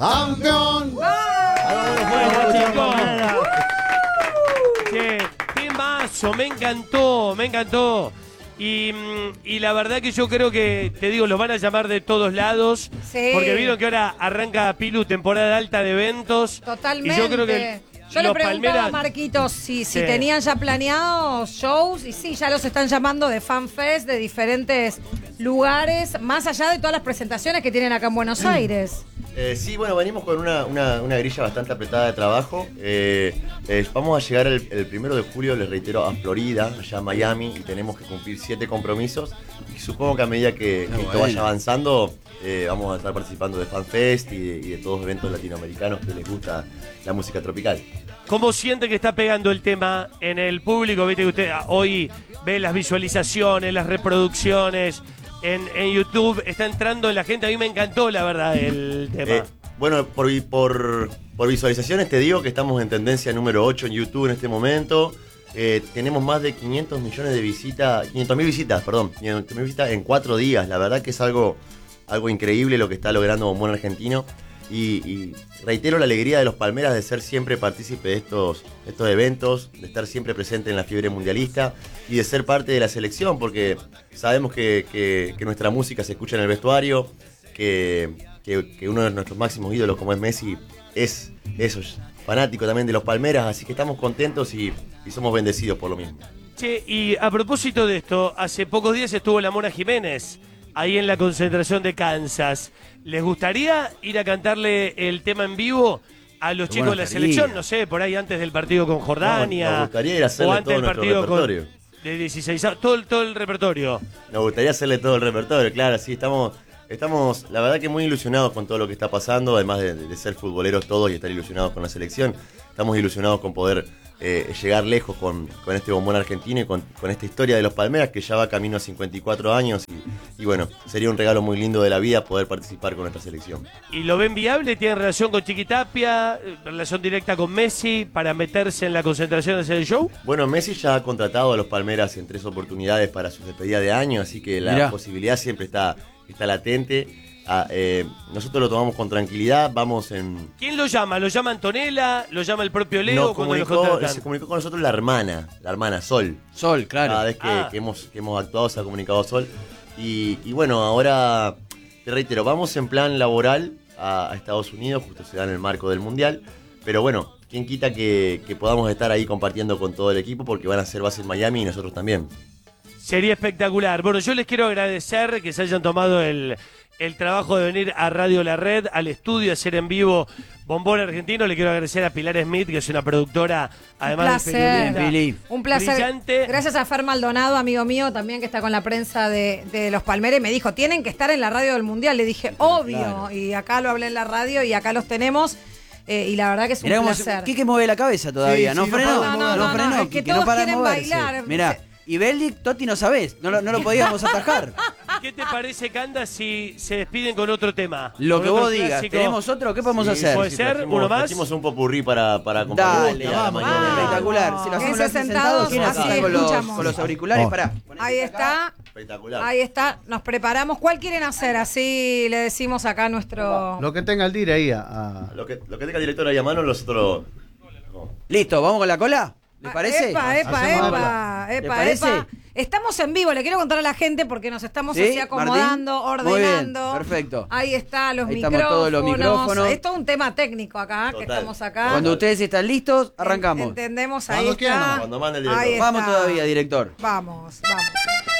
¡Campeón! Bueno, chicos. Che, temazo, me encantó. Y la verdad que yo creo que, te digo, los van a llamar de todos lados. Sí. Porque vieron que ahora arranca Pilu, temporada alta de eventos. Totalmente. Y yo creo que yo le los preguntaba a Palmeras- Marquitos si Sí. tenían ya planeados shows, y sí, ya los están llamando de FanFest de diferentes lugares, más allá de todas las presentaciones que tienen acá en Buenos Aires. Sí, bueno, venimos con una grilla bastante apretada de trabajo. Vamos a llegar el 1 de julio, les reitero, a Florida, allá a Miami, y tenemos que cumplir 7 compromisos. Y supongo que a medida que esto vaya avanzando, vamos a estar participando de FanFest y de todos los eventos latinoamericanos que les gusta la música tropical. ¿Cómo siente que está pegando el tema en el público? Viste que usted hoy ve las visualizaciones, las reproducciones en YouTube. Está entrando la gente. A mí me encantó, la verdad, el tema. Bueno, por visualizaciones te digo que estamos en tendencia número 8 en YouTube en este momento. Tenemos más de 500 millones de visitas, 500.000 visitas, perdón, 500.000 visitas en 4 días. La verdad que es algo increíble lo que está logrando Bombón Argentino. Y reitero la alegría de los Palmeras de ser siempre partícipe de estos eventos, de estar siempre presente en la fiebre mundialista y de ser parte de la selección, porque sabemos que nuestra música se escucha en el vestuario, que uno de nuestros máximos ídolos como es Messi es fanático también de los Palmeras, así que estamos contentos y somos bendecidos por lo mismo. Che, y a propósito de esto, hace pocos días estuvo la Mona Jiménez ahí en la concentración de Kansas. ¿Les gustaría ir a cantarle el tema en vivo a los chicos de la selección? No sé, por ahí antes del partido con Jordania. Nos gustaría ir a hacerle o antes todo del nuestro partido repertorio. de 16, todo el repertorio. Nos gustaría hacerle todo el repertorio, claro, sí, estamos la verdad que muy ilusionados con todo lo que está pasando, además de ser futboleros todos y estar ilusionados con la selección. Estamos ilusionados con poder llegar lejos con este bombón argentino y con esta historia de los Palmeras que ya va camino a 54 años y bueno, sería un regalo muy lindo de la vida poder participar con nuestra selección. ¿Y lo ven viable? ¿Tienen relación con Chiquitapia? ¿Relación directa con Messi para meterse en la concentración de hacer el show? Bueno, Messi ya ha contratado a los Palmeras en 3 oportunidades para su despedida de año, así que la posibilidad siempre está latente. Nosotros lo tomamos con tranquilidad, vamos en... ¿Quién lo llama? ¿Lo llama Antonella? ¿Lo llama el propio Leo? Se comunicó con nosotros la hermana Sol. Sol, claro. Cada vez que hemos actuado se ha comunicado Sol. Y bueno, ahora te reitero, vamos en plan laboral a Estados Unidos, justo se da en el marco del Mundial. Pero bueno, quién quita que podamos estar ahí compartiendo con todo el equipo porque van a hacer base en Miami y nosotros también. Sería espectacular. Bueno, yo les quiero agradecer que se hayan tomado el trabajo de venir a Radio La Red, al estudio, a hacer en vivo Bombón Argentino. Le quiero agradecer a Pilar Smith, que es una productora, además de periodista. Un placer. Brillante. Gracias a Fer Maldonado, amigo mío, también que está con la prensa de los Palmeras. Me dijo, tienen que estar en la radio del Mundial. Le dije, obvio. Claro. Y acá lo hablé en la radio y acá los tenemos. Y la verdad que es un placer. Quique mueve la cabeza todavía, ¿no frenó? No frenó. Es que todos quieren bailar. Mirá. Y Beldic, Totti, no sabés, no lo podíamos atajar. ¿Qué te parece, Canda, si se despiden con otro tema? Lo que vos otro digas. clásico? ¿Tenemos otro? ¿Qué podemos hacer? ¿Puede ser? ¿Uno más? Hicimos un popurrí para compartir. Dale, vamos, espectacular. Si lo hacemos sentados, ¿quién así está con los auriculares? Pará. Ahí está. Espectacular. Ahí está. Nos preparamos. ¿Cuál quieren hacer? Así le decimos acá a nuestro... Lo que tenga el dir ahí. Lo que tenga el director ahí a mano, nosotros... Listo, ¿vamos con la cola? ¿Les parece? Epa. Estamos en vivo, le quiero contar a la gente porque nos estamos así acomodando, Martín? ordenando. Muy bien, perfecto. Ahí está, los Ahí micrófonos. estamos todos los micrófonos. Es todo un tema técnico acá, que estamos acá. Cuando ustedes están listos, arrancamos. Entendemos, ahí está. Cuando mande el director. Ahí Vamos está. todavía, director. Vamos.